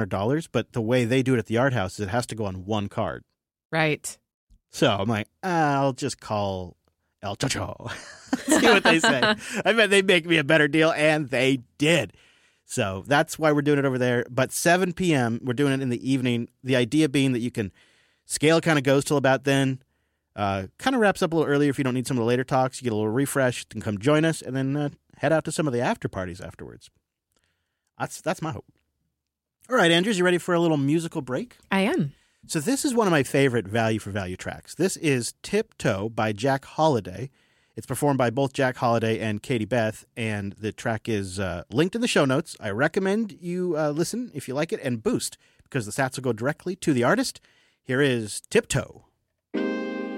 $300, but the way they do it at the Art House is it has to go on one card. Right. So I'm like, I'll just call El Chocho. See what they say. I bet they'd make me a better deal, and they did. So that's why we're doing it over there. But 7 p.m., we're doing it in the evening. The idea being that you can, scale kind of goes till about then. Kind of wraps up a little earlier if you don't need some of the later talks. You get a little refresh, you can come join us, and then head out to some of the after parties afterwards. That's my hope. All right, Andrews, you ready for a little musical break? I am. So this is one of my favorite value for value tracks. This is Tiptoe by Jack Holiday. It's performed by both Jack Holiday and Katie Beth, and the track is linked in the show notes. I recommend you listen if you like it and boost, because the stats will go directly to the artist. Here is Tiptoe.